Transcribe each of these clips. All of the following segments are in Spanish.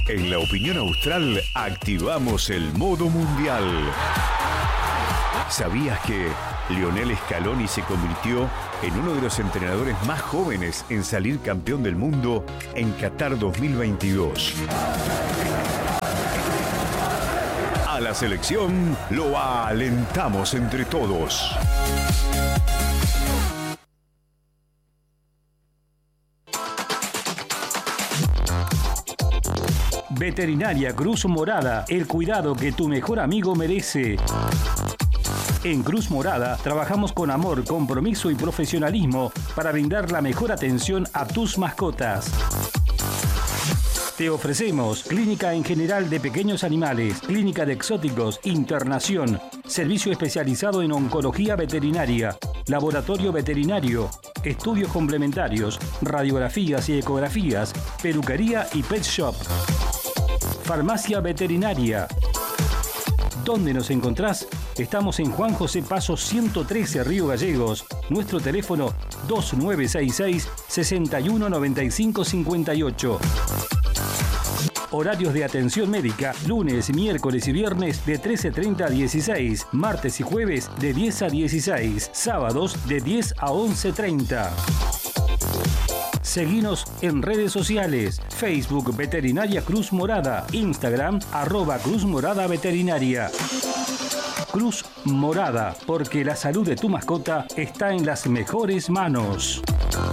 En la opinión austral activamos el modo mundial. ¿Sabías que Lionel Scaloni se convirtió en uno de los entrenadores más jóvenes en salir campeón del mundo en Qatar 2022? A la selección lo alentamos entre todos. Veterinaria Cruz Morada, el cuidado que tu mejor amigo merece. En Cruz Morada trabajamos con amor, compromiso y profesionalismo para brindar la mejor atención a tus mascotas. Te ofrecemos clínica en general de pequeños animales, clínica de exóticos, internación, servicio especializado en oncología veterinaria, laboratorio veterinario, estudios complementarios, radiografías y ecografías, peluquería y pet shop. Farmacia veterinaria. ¿Dónde nos encontrás? Estamos en Juan José Paso 113, Río Gallegos. Nuestro teléfono 2966-619558. Horarios de atención médica, lunes, miércoles y viernes de 13:30 a 16, martes y jueves de 10 a 16, sábados de 10 a 11:30. Seguinos en redes sociales, Facebook Veterinaria Cruz Morada, Instagram @Cruz Morada Veterinaria. Cruz Morada, porque la salud de tu mascota está en las mejores manos.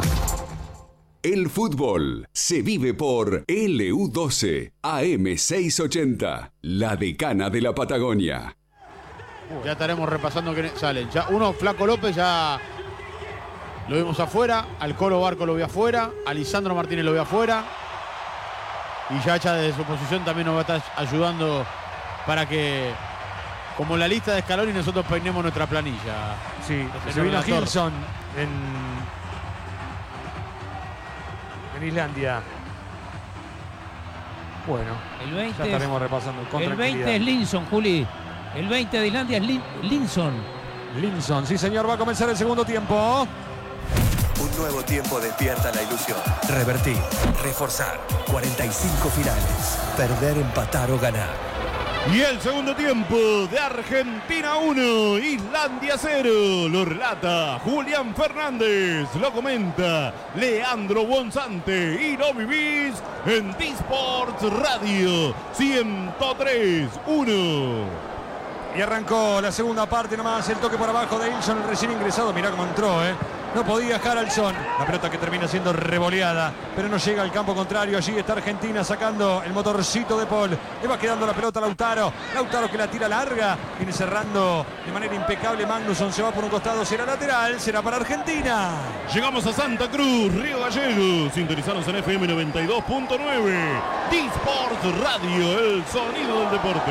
El fútbol se vive por LU12 AM680, la decana de la Patagonia. Ya estaremos repasando que salen. Ya uno, Flaco López, ya lo vimos afuera. Al Colo Barco lo vi afuera. A Lisandro Martínez lo vi afuera. Y Yacha desde su posición también nos va a estar ayudando para que, como la lista de Scaloni, nosotros peinemos nuestra planilla. Sí, se vino Gilson en Islandia. Bueno, el 20 ya estaremos repasando con el 20 tranquilidad. es Linson, Juli. El 20 de Islandia es Linson. Linson, sí señor, va a comenzar el segundo tiempo. Un nuevo tiempo despierta la ilusión. Revertir, reforzar, 45 finales. Perder, empatar o ganar. Y el segundo tiempo de Argentina 1, Islandia 0. Lo relata Julián Fernández, lo comenta Leandro Bonzante y lo vivís en D-Sports Radio 103.1. Y arrancó la segunda parte nomás, el toque por abajo de Ilson, el recién ingresado. Mirá cómo entró, No podía Haraldsson. La pelota que termina siendo revoleada, pero no llega al campo contrario. Allí está Argentina sacando el motorcito de Paul. Le va quedando la pelota a Lautaro. Lautaro que la tira larga. Viene cerrando de manera impecable. Magnusson se va por un costado. Será lateral. Será para Argentina. Llegamos a Santa Cruz, Río Gallegos. Sintonizados en FM 92.9. D-Sports Radio, el sonido del deporte.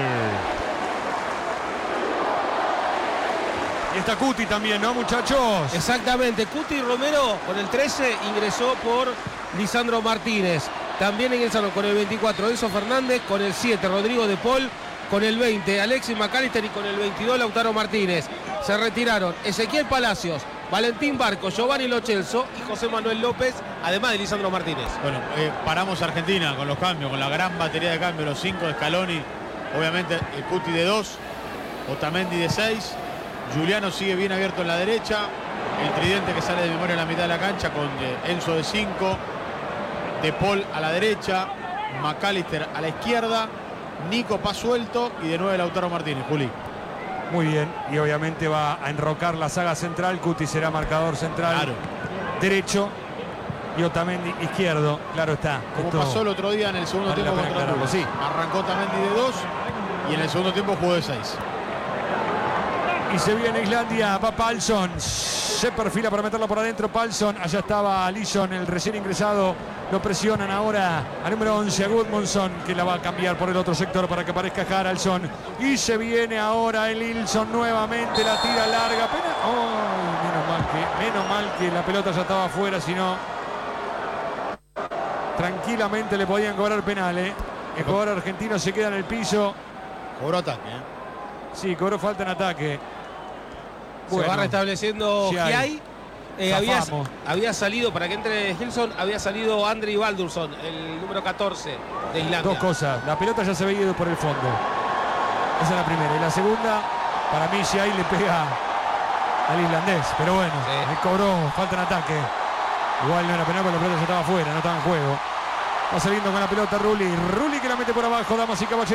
Y está Cuti también, ¿no, muchachos? Exactamente, Cuti Romero con el 13 ingresó por Lisandro Martínez. También ingresaron con el 24 Enzo Fernández, con el 7 Rodrigo de Paul, con el 20 Alexis McAllister y con el 22 Lautaro Martínez. Se retiraron Ezequiel Palacios, Valentín Barco, Giovanni Lo Celso y José Manuel López, además de Lisandro Martínez. Bueno, paramos Argentina con los cambios, con la gran batería de cambios, los 5 de Scaloni. Obviamente el Cuti de 2, Otamendi de 6. Giuliano sigue bien abierto en la derecha. El tridente que sale de memoria en la mitad de la cancha con Enzo de 5. De Paul a la derecha. McAllister a la izquierda. Nico Pasuelto y de 9 Lautaro Martínez. Juli. Muy bien. Y obviamente va a enrocar la saga central. Cuti será marcador central. Claro. Derecho. Y Otamendi izquierdo. Claro está. Como esto pasó el otro día en el segundo vale tiempo la pena contra aclararlo, Toulouse. sí. Arrancó Otamendi de 2 y en el segundo tiempo jugó de 6. Y se viene Islandia, va Palsson, se perfila para meterla por adentro Palsson, allá estaba Lisson, el recién ingresado, lo presionan ahora a número 11, a Gudmundsson, que la va a cambiar por el otro sector para que aparezca Haraldsson, y se viene ahora el Ilson nuevamente, la tira larga, menos mal que la pelota ya estaba afuera, si no, tranquilamente le podían cobrar penal, El jugador argentino se queda en el piso. Cobró ataque, Sí, cobró falta en ataque. Se va restableciendo Giai. había salido, para que entre Hilson, había salido Andri Baldursson, el número 14 de Islandia. Dos cosas, la pelota ya se había ido por el fondo. Esa es la primera. Y la segunda, para mí si ahí le pega al islandés. Pero bueno, le cobró falta en ataque. Igual no era penal porque la pelota ya estaba afuera, no estaba en juego. Va saliendo con la pelota Rulli. Rulli que la mete por abajo, damas y caballeros.